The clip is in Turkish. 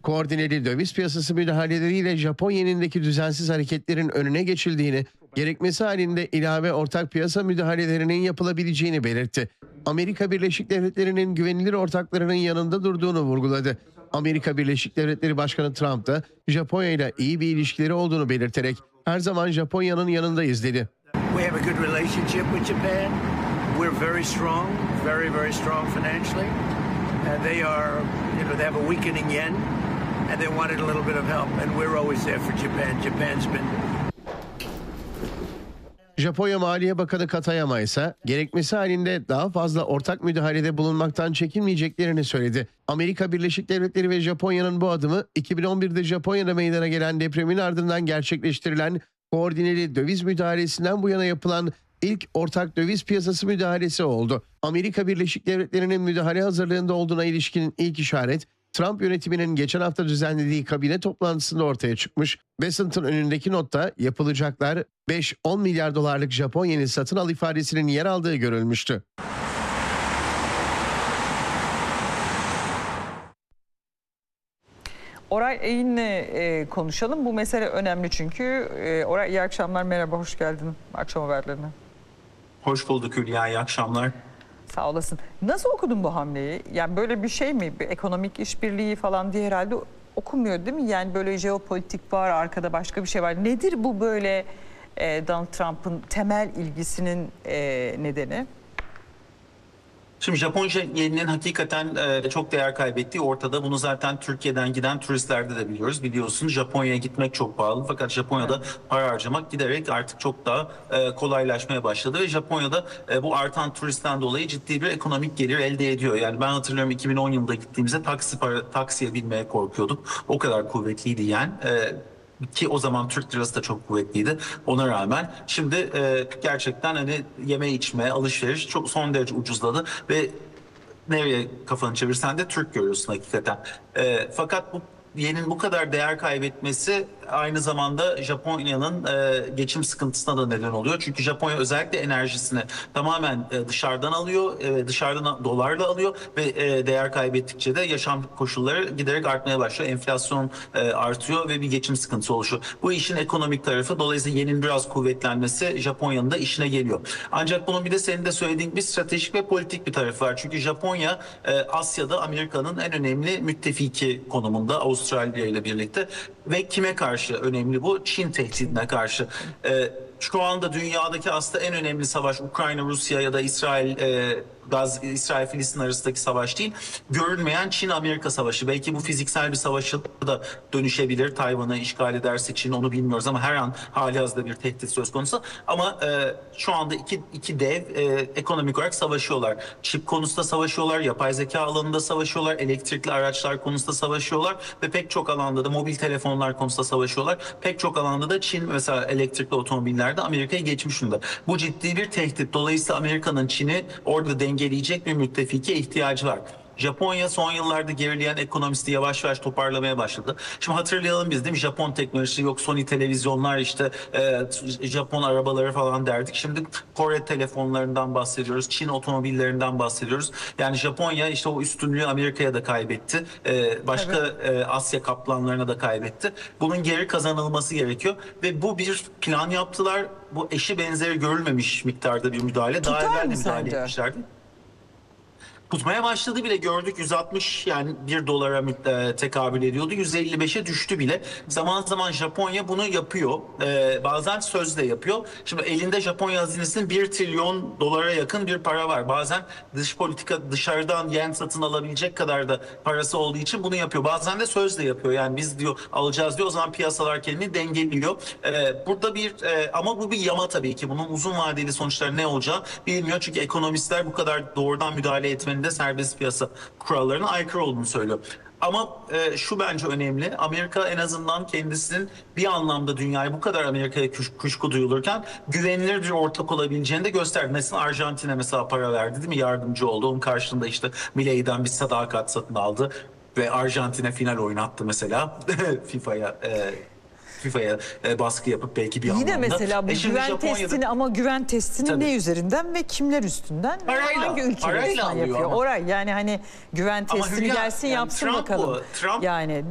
Koordineli döviz piyasası müdahaleleriyle Japon yenindeki düzensiz hareketlerin önüne geçildiğini, gerekmesi halinde ilave ortak piyasa müdahalelerinin yapılabileceğini belirtti. Amerika Birleşik Devletleri'nin güvenilir ortaklarının yanında durduğunu vurguladı. Amerika Birleşik Devletleri Başkanı Trump da Japonya ile iyi bir ilişkileri olduğunu belirterek her zaman Japonya'nın yanındayız dedi. We have a good relationship with Japan. We're very strong, very strong financially. They are, they have a weakening yen, and they wanted a little bit of help, and we're always there for Japan. Japan's been. Japonya Maliye Bakanı Katayama ise gerekmesi halinde daha fazla ortak müdahalede bulunmaktan çekinmeyeceklerini söyledi. Amerika Birleşik Devletleri ve Japonya'nın bu adımı 2011'de Japonya'da meydana gelen depremin ardından gerçekleştirilen koordineli döviz müdahalesinden bu yana yapılan ilk ortak döviz piyasası müdahalesi oldu. Amerika Birleşik Devletleri'nin müdahale hazırlığında olduğuna ilişkin ilk işaret, Trump yönetiminin geçen hafta düzenlediği kabine toplantısında ortaya çıkmış. Washington önündeki notta yapılacaklar 5-10 milyar dolarlık Japon yeni satın al ifadesinin yer aldığı görülmüştü. Oray Eğin'le konuşalım. Bu mesele önemli çünkü. Oray, iyi akşamlar, merhaba, hoş geldin akşam haberlerine. Hoş bulduk Hülya, iyi akşamlar. Sağ olasın. Nasıl okudun bu hamleyi? Yani böyle bir şey mi? Bir ekonomik işbirliği falan diye herhalde okunmuyor değil mi? Yani böyle jeopolitik var, arkada başka bir şey var. Nedir bu böyle Donald Trump'ın temel ilgisinin nedeni? Şimdi Japonca yeninin hakikaten çok değer kaybettiği ortada. Bunu zaten Türkiye'den giden turistlerde de biliyoruz. Biliyorsunuz Japonya'ya gitmek çok pahalı. Fakat Japonya'da para harcamak giderek artık çok daha kolaylaşmaya başladı. Ve Japonya'da bu artan turistten dolayı ciddi bir ekonomik gelir elde ediyor. Yani ben hatırlıyorum 2010 yılında gittiğimizde taksiye binmeye korkuyorduk. O kadar kuvvetliydi yen. Ki o zaman Türk lirası da çok kuvvetliydi. Ona rağmen şimdi gerçekten hani yeme içme, alışveriş çok son derece ucuzladı ve nereye kafanı çevirsen de Türk görüyorsun hakikaten. Fakat bu yenin bu kadar değer kaybetmesi aynı zamanda Japonya'nın geçim sıkıntısına da neden oluyor. Çünkü Japonya özellikle enerjisini tamamen dışarıdan alıyor, dışarıdan dolarla alıyor ve değer kaybettikçe de yaşam koşulları giderek artmaya başlıyor. Enflasyon artıyor ve bir geçim sıkıntısı oluşuyor. Bu işin ekonomik tarafı, dolayısıyla yenin biraz kuvvetlenmesi Japonya'nın da işine geliyor. Ancak bunun bir de senin de söylediğin gibi stratejik ve politik bir tarafı var. Çünkü Japonya Asya'da Amerika'nın en önemli müttefiki konumunda, Avustralya ile birlikte. Ve kime karşı önemli bu? Çin tehdidine karşı. Şu anda dünyadaki aslında en önemli savaş Ukrayna, Rusya ya da İsrail-Filistin arasındaki savaş değil. Görünmeyen Çin-Amerika savaşı. Belki bu fiziksel bir savaşa da dönüşebilir. Tayvan'ı işgal ederse Çin, onu bilmiyoruz ama her an halihazırda bir tehdit söz konusu. Ama şu anda iki dev ekonomik olarak savaşıyorlar. Çip konusunda savaşıyorlar, yapay zeka alanında savaşıyorlar, elektrikli araçlar konusunda savaşıyorlar ve pek çok alanda da mobil telefonlar konusunda savaşıyorlar. Pek çok alanda da Çin mesela elektrikli otomobillerde Amerika'ya geçmiş durumda. Bu ciddi bir tehdit. Dolayısıyla Amerika'nın Çin'i orada dengeleyecek bir müttefike ihtiyacı var. Japonya son yıllarda gerileyen ekonomisi yavaş yavaş toparlamaya başladı. Şimdi hatırlayalım biz değil mi? Japon teknolojisi, yok Sony televizyonlar, işte Japon arabaları falan derdik. Şimdi Kore telefonlarından bahsediyoruz. Çin otomobillerinden bahsediyoruz. Yani Japonya işte o üstünlüğü Amerika'ya da kaybetti. Başka Asya kaplanlarına da kaybetti. Bunun geri kazanılması gerekiyor. Ve bu bir plan yaptılar. Bu eşi benzeri görülmemiş miktarda bir müdahale. Daha evvel de müdahale etmişlerdi. Tutmaya başladı bile, gördük 160 yani 1 dolara tekabül ediyordu. 155'e düştü bile. Zaman zaman Japonya bunu yapıyor. Bazen sözle yapıyor. Şimdi elinde Japonya hazinesinin 1 trilyon dolara yakın bir para var. Bazen dış politika dışarıdan yen satın alabilecek kadar da parası olduğu için bunu yapıyor. Bazen de sözle yapıyor. Yani biz diyor alacağız diyor. O zaman piyasalar kendini dengeliyor. Burada ama bu bir yama tabii ki. Bunun uzun vadeli sonuçları ne olacağı bilmiyor. Çünkü ekonomistler bu kadar doğrudan müdahale etmenin de serbest piyasa kurallarına aykırı olduğunu söylüyor. Ama şu bence önemli. Amerika en azından kendisinin bir anlamda dünyaya bu kadar Amerika'ya kuşku duyulurken güvenilir bir ortak olabileceğini de gösterdi. Mesela Arjantin'e mesela para verdi değil mi? Yardımcı oldu. Onun karşılığında işte Milei'den bir sadakat satın aldı ve Arjantin'e final oynattı mesela FIFA'ya baskı yapıp belki bir anlamda. Yine mesela bu güven testini, ama güven testini tabii ne üzerinden ve kimler üstünden? Hangi ülkeler yapıyor? Oraya yani hani güven testini gelsin yapsın bakalım. Yani